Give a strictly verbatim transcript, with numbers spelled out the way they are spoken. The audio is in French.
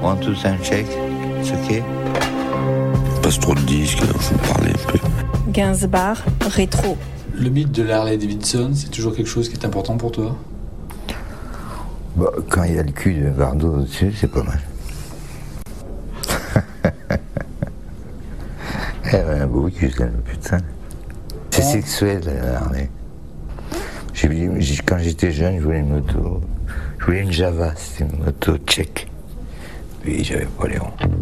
one, two, sound check. C'est ok. Passe trop de disques, faut parler un peu. Gainsbourg, rétro. Le mythe de la Harley Davidson, c'est toujours quelque chose qui est important pour toi? Bah, quand il y a le cul de Bardot au-dessus, c'est pas mal. Elle a un beau cul, elle, putain. C'est sexuel, la Harley. J'ai, j'ai, quand j'étais jeune, je voulais une moto. Je voulais une Java, c'était une moto tchèque. Puis j'avais pas les ronds.